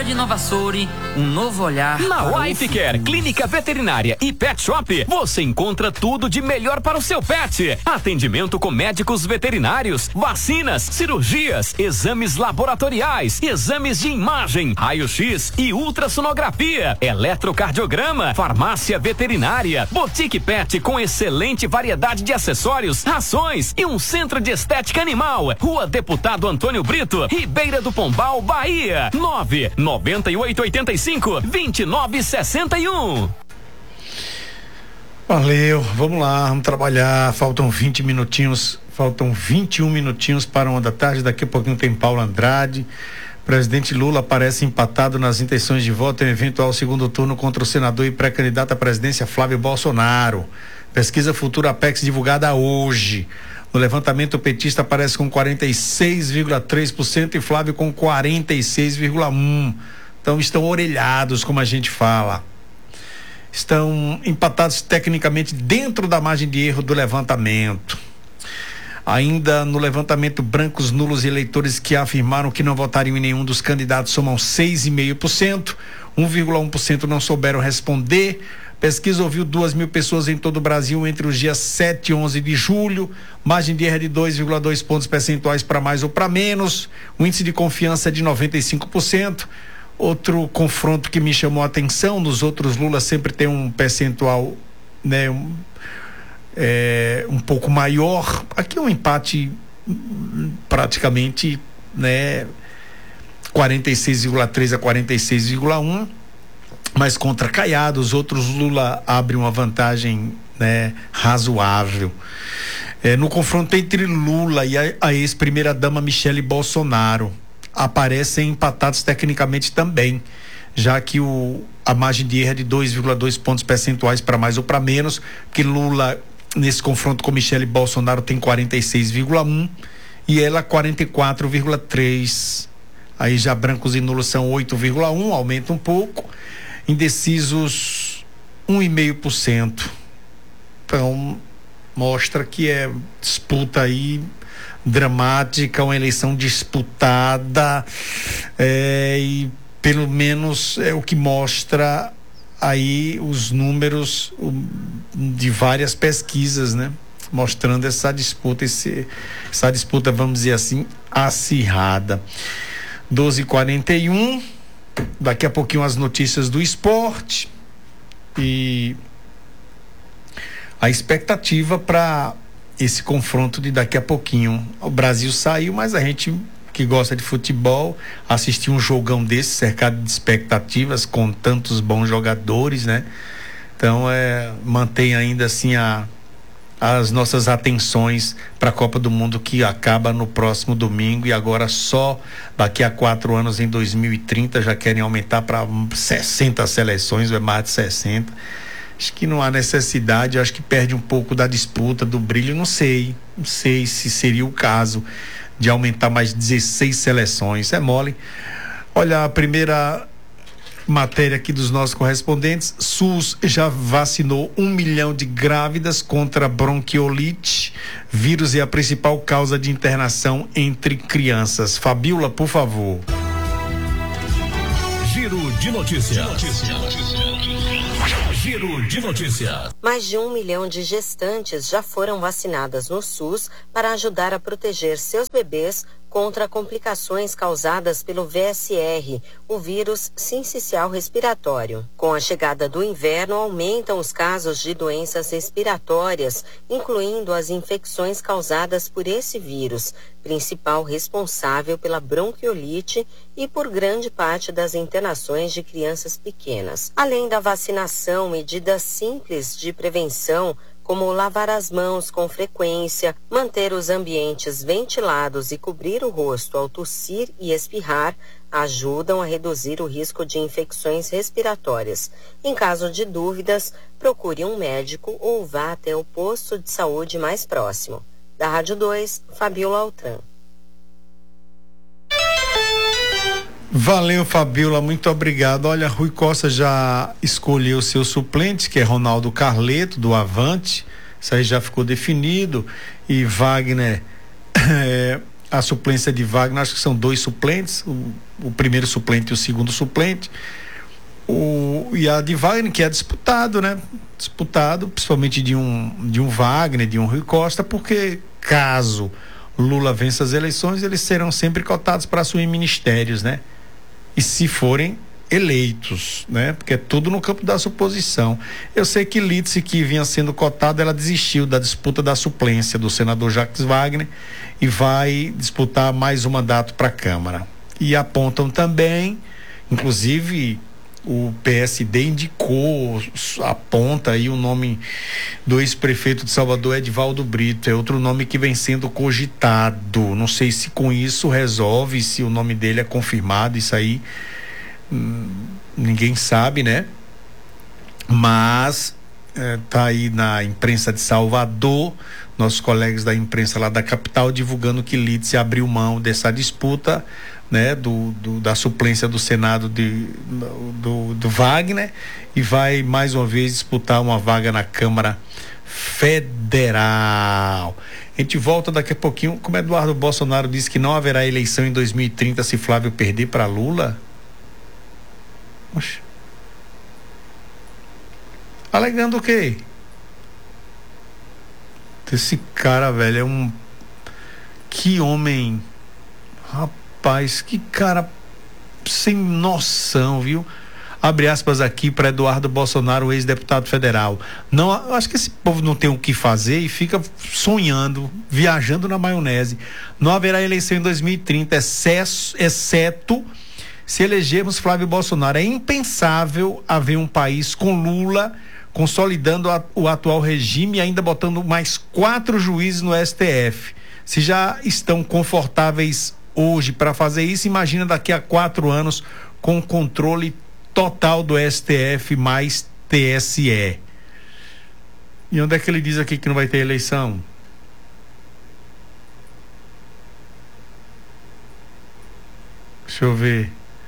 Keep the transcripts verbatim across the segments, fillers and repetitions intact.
cultura de Nova Soure, um novo olhar. Na Life Care, clínica veterinária e pet shop, você encontra tudo de melhor para o seu pet. Atendimento com médicos veterinários, vacinas, cirurgias, exames laboratoriais, exames de imagem, raio-x e ultrassonografia, eletrocardiograma, farmácia veterinária, boutique pet com excelente variedade de acessórios, rações e um centro de estética animal. Rua Deputado Antônio Brito, Ribeira do Pombal, Bahia. nove nove oito oito cinco, dois nove seis um. Valeu, vamos lá, vamos trabalhar. Faltam vinte minutinhos, faltam vinte e um minutinhos para uma da tarde. Daqui a pouquinho tem Paulo Andrade. Presidente Lula aparece empatado nas intenções de voto em eventual segundo turno contra o senador e pré-candidato à presidência Flávio Bolsonaro. Pesquisa Futura Apex divulgada hoje. No levantamento, o petista aparece com quarenta e seis vírgula três por cento e Flávio com quarenta e seis vírgula um por cento. Então estão orelhados, como a gente fala. Estão empatados tecnicamente dentro da margem de erro do levantamento. Ainda no levantamento, brancos, nulos e eleitores que afirmaram que não votariam em nenhum dos candidatos somam seis vírgula cinco por cento. um vírgula um por cento não souberam responder. Pesquisa ouviu duas mil pessoas em todo o Brasil entre os dias sete e onze de julho. Margem de erro é de dois vírgula dois pontos percentuais para mais ou para menos. O índice de confiança é de noventa e cinco por cento. Outro confronto que me chamou a atenção, nos outros Lula sempre tem um percentual, né, um, é, um pouco maior. Aqui é um empate praticamente, né, quarenta e seis vírgula três a quarenta e seis vírgula um. Mas contra Caiado, os outros Lula abre uma vantagem, né, razoável. É, no confronto entre Lula e a, a ex-primeira-dama Michele Bolsonaro, aparecem empatados tecnicamente também, já que o, a margem de erro é de dois vírgula dois pontos percentuais para mais ou para menos, que Lula, nesse confronto com Michele Bolsonaro, tem quarenta e seis vírgula um e ela quarenta e quatro vírgula três. Aí já brancos e nulos são oito vírgula um, aumenta um pouco. Indecisos um vírgula cinco por cento. Então mostra que é disputa aí dramática, uma eleição disputada, é, e pelo menos é o que mostra aí os números um, de várias pesquisas, né, mostrando essa disputa, esse, essa disputa, vamos dizer assim, acirrada. doze e quarenta e um. Daqui a pouquinho as notícias do esporte e a expectativa para esse confronto de daqui a pouquinho. O Brasil saiu, mas a gente que gosta de futebol assistir um jogão desse cercado de expectativas com tantos bons jogadores, né? Então é, mantém ainda assim a as nossas atenções para a Copa do Mundo, que acaba no próximo domingo, e agora só daqui a quatro anos, em dois mil e trinta, já querem aumentar para sessenta seleções, ou é mais de sessenta. Acho que não há necessidade, acho que perde um pouco da disputa, do brilho, não sei, não sei se seria o caso de aumentar mais dezesseis seleções, é mole. Olha, a primeira matéria aqui dos nossos correspondentes: SUS já vacinou um milhão de grávidas contra bronquiolite. Vírus é a principal causa de internação entre crianças. Fabiola, por favor. Giro de notícias. Giro de notícias. Mais de um milhão de gestantes já foram vacinadas no SUS para ajudar a proteger seus bebês contra complicações causadas pelo V S R, o vírus sincicial respiratório. Com a chegada do inverno, aumentam os casos de doenças respiratórias, incluindo as infecções causadas por esse vírus, principal responsável pela bronquiolite e por grande parte das internações de crianças pequenas. Além da vacinação, medidas simples de prevenção, como lavar as mãos com frequência, manter os ambientes ventilados e cobrir o rosto ao tossir e espirrar, ajudam a reduzir o risco de infecções respiratórias. Em caso de dúvidas, procure um médico ou vá até o posto de saúde mais próximo. Da Rádio dois, Fabiola Altran. Valeu, Fabiola, muito obrigado. Olha, Rui Costa já escolheu seu suplente, que é Ronaldo Carleto, do Avante. Isso aí já ficou definido. E Wagner, é, a suplência de Wagner, acho que são dois suplentes, o, o primeiro suplente e o segundo suplente. O, e a de Wagner, que é disputado, né? Disputado, principalmente de um, de um Wagner, de um Rui Costa, porque caso Lula vença as eleições, eles serão sempre cotados para assumir ministérios, né? E se forem eleitos, né? Porque é tudo no campo da suposição. Eu sei que Lídice, que vinha sendo cotada, ela desistiu da disputa da suplência do senador Jacques Wagner e vai disputar mais um mandato para a Câmara. E apontam também, inclusive, o P S D indicou, aponta aí o nome do ex-prefeito de Salvador, Edivaldo Brito, é outro nome que vem sendo cogitado. Não sei se com isso resolve, se o nome dele é confirmado, isso aí hum, ninguém sabe, né? Mas é, tá aí na imprensa de Salvador, nossos colegas da imprensa lá da capital divulgando que Lídice abriu mão dessa disputa, né, do, do, da suplência do Senado de, do, do Wagner, e vai mais uma vez disputar uma vaga na Câmara Federal. A gente volta daqui a pouquinho. Como Eduardo Bolsonaro disse que não haverá eleição em dois mil e trinta se Flávio perder para Lula. Oxe. Alegando o quê? Esse cara, velho, é um... Que homem... Rapaz, Rapaz, que cara sem noção, viu? Abre aspas aqui para Eduardo Bolsonaro, ex-deputado federal. Não, eu acho que esse povo não tem o que fazer e fica sonhando, viajando na maionese. Não haverá eleição em dois mil e trinta, excesso, exceto se elegermos Flávio Bolsonaro. É impensável haver um país com Lula consolidando a, o atual regime e ainda botando mais quatro juízes no S T F. Se já estão confortáveis hoje para fazer isso, imagina daqui a quatro anos com controle total do S T F mais T S E. E onde é que ele diz aqui que não vai ter eleição? Deixa eu ver.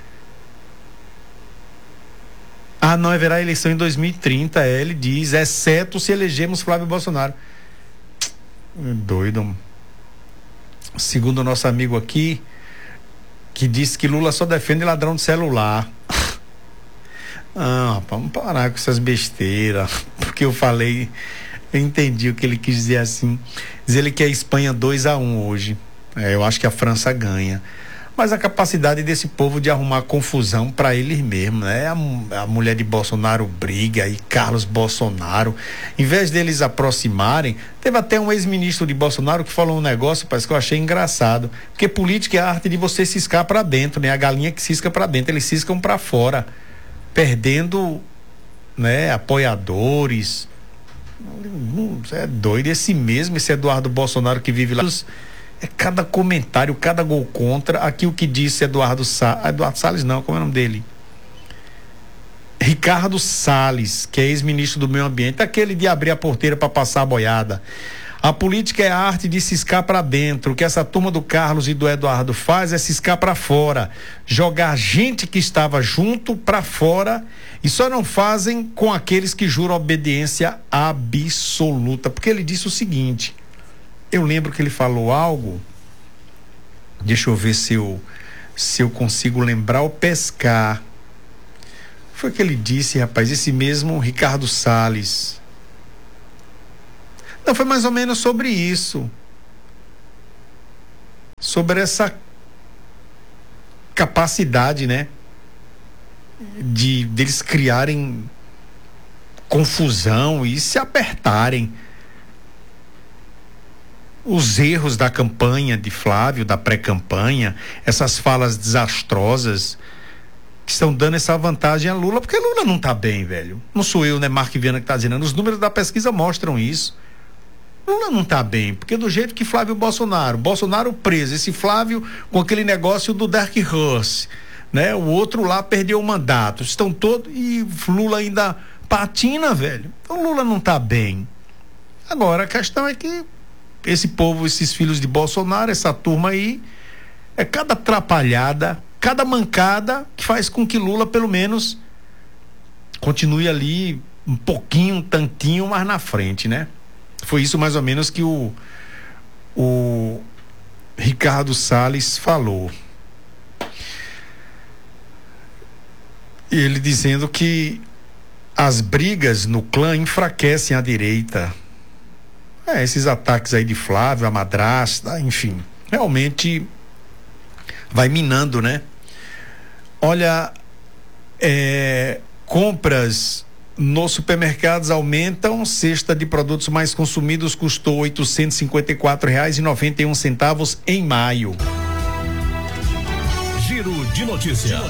Ah, não haverá eleição em dois mil e trinta, é, ele diz, exceto se elegermos Flávio Bolsonaro. Doido. Segundo o nosso amigo aqui, que disse que Lula só defende ladrão de celular. Ah, vamos parar com essas besteiras, porque eu falei, eu entendi o que ele quis dizer assim. Diz ele que a Espanha dois a um hoje. É, eu acho que a França ganha. Mas a capacidade desse povo de arrumar confusão para eles mesmos, né? A, a mulher de Bolsonaro briga e Carlos Bolsonaro, em vez deles aproximarem, teve até um ex-ministro de Bolsonaro que falou um negócio, parece que eu achei engraçado, porque política é a arte de você ciscar para dentro, né? A galinha que cisca para dentro, eles ciscam para fora, perdendo, né, apoiadores. Hum, é doido, esse mesmo, esse Eduardo Bolsonaro que vive lá. É cada comentário, cada gol contra. Aqui o que disse Eduardo Salles, Eduardo Salles não, como é o nome dele? Ricardo Salles, que é ex-ministro do meio ambiente, aquele de abrir a porteira para passar a boiada. A política é a arte de ciscar para dentro. O que essa turma do Carlos e do Eduardo faz é ciscar para fora, jogar gente que estava junto para fora, e só não fazem com aqueles que juram obediência absoluta. Porque ele disse o seguinte, eu lembro que ele falou algo, deixa eu ver se eu, se eu consigo lembrar ou pescar. Foi o que ele disse, rapaz, esse mesmo Ricardo Salles. Não, foi mais ou menos sobre isso. Sobre essa capacidade, né? De deles criarem confusão e se apertarem. Os erros da campanha de Flávio, da pré-campanha, essas falas desastrosas que estão dando essa vantagem a Lula, porque Lula não tá bem, velho. Não sou eu, né, Mark Viana, que tá dizendo. Os números da pesquisa mostram isso. Lula não tá bem, porque do jeito que Flávio Bolsonaro, Bolsonaro preso, esse Flávio com aquele negócio do Dark Horse, né? O outro lá perdeu o mandato, estão todos, e Lula ainda patina, velho. Então Lula não tá bem. Agora a questão é que esse povo, esses filhos de Bolsonaro, essa turma aí, é cada atrapalhada, cada mancada que faz com que Lula pelo menos continue ali um pouquinho, um tantinho mais na frente, né? Foi isso mais ou menos que o o Ricardo Salles falou. ele dizendo que as brigas no clã enfraquecem a direita. É, esses ataques aí de Flávio, a madrasta, enfim, realmente vai minando, né? Olha, é, compras nos supermercados aumentam, cesta de produtos mais consumidos custou oitocentos e cinquenta e quatro reais e noventa e um centavos em maio. Giro de notícias.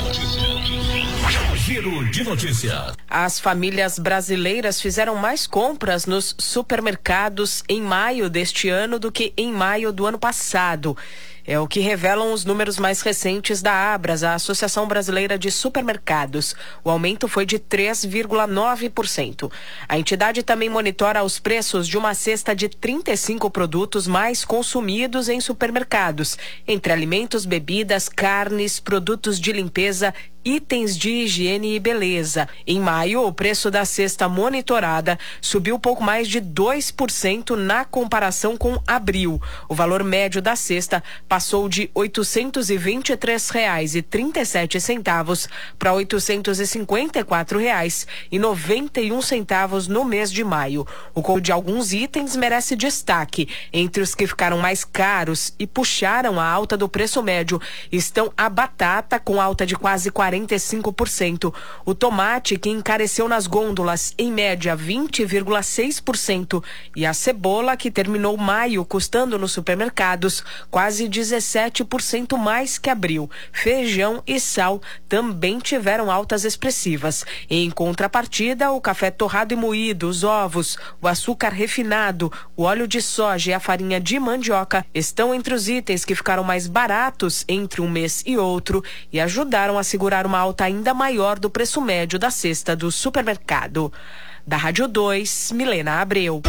Giro de notícias. As famílias brasileiras fizeram mais compras nos supermercados em maio deste ano do que em maio do ano passado. É o que revelam os números mais recentes da Abras, a Associação Brasileira de Supermercados. O aumento foi de três vírgula nove por cento. A entidade também monitora os preços de uma cesta de trinta e cinco produtos mais consumidos em supermercados, entre alimentos, bebidas, carnes, produtos de limpeza, itens de higiene e beleza. Em maio, o preço da cesta monitorada subiu pouco mais de dois por cento na comparação com abril. O valor médio da cesta passou de oitocentos e vinte e três reais e trinta e sete centavos para oitocentos e cinquenta e quatro reais e noventa e um centavos no mês de maio. O custo de alguns itens merece destaque. Entre os que ficaram mais caros e puxaram a alta do preço médio estão a batata, com alta de quase quarenta e cinco por cento, o tomate, que encareceu nas gôndolas em média vinte vírgula seis por cento, e a cebola, que terminou maio custando nos supermercados quase dezessete por cento mais que abril. Feijão e sal também tiveram altas expressivas. Em contrapartida, o café torrado e moído, os ovos, o açúcar refinado, o óleo de soja e a farinha de mandioca estão entre os itens que ficaram mais baratos entre um mês e outro e ajudaram a segurar uma alta ainda maior do preço médio da cesta do supermercado. Da Rádio dois, Milena Abreu.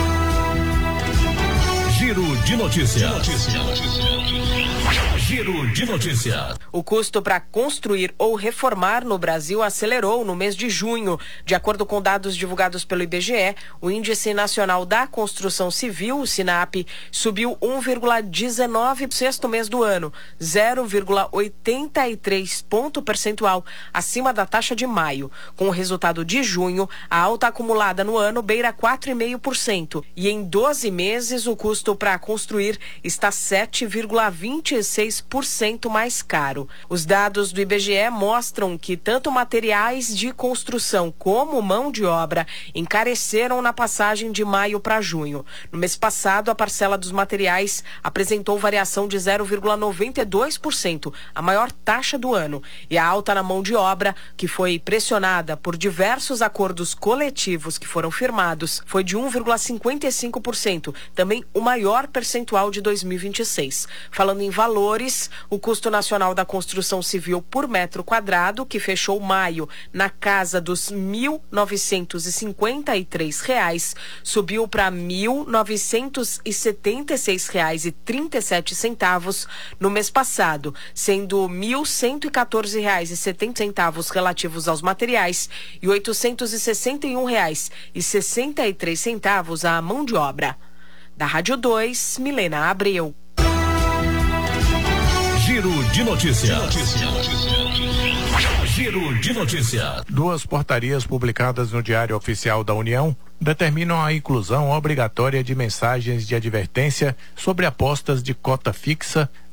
Giro de notícias. Giro de notícias. O custo para construir ou reformar no Brasil acelerou no mês de junho. De acordo com dados divulgados pelo I B G E, o Índice Nacional da Construção Civil, o SINAP, subiu um vírgula dezenove por cento no sexto mês do ano, zero vírgula oitenta e três ponto percentual acima da taxa de maio. Com o resultado de junho, a alta acumulada no ano beira quatro vírgula cinco por cento e em doze meses o custo para construir está sete vírgula vinte e seis por cento mais caro. Os dados do I B G E mostram que tanto materiais de construção como mão de obra encareceram na passagem de maio para junho. No mês passado, a parcela dos materiais apresentou variação de zero vírgula noventa e dois por cento, a maior taxa do ano, e a alta na mão de obra, que foi pressionada por diversos acordos coletivos que foram firmados, foi de um vírgula cinquenta e cinco por cento, também o maior percentual de dois mil e vinte e seis. Falando em valores, o custo nacional da construção civil por metro quadrado, que fechou maio na casa dos mil novecentos e cinquenta e três reais, subiu para mil novecentos e setenta e seis reais e trinta e sete centavos no mês passado, sendo mil cento e quatorze reais e setenta centavos relativos aos materiais e oitocentos e sessenta e um reais e sessenta e três centavos à mão de obra. Da Rádio dois, Milena Abreu. Giro de notícias. Giro de notícias. Duas portarias publicadas no Diário Oficial da União determinam a inclusão obrigatória de mensagens de advertência sobre apostas de cota fixa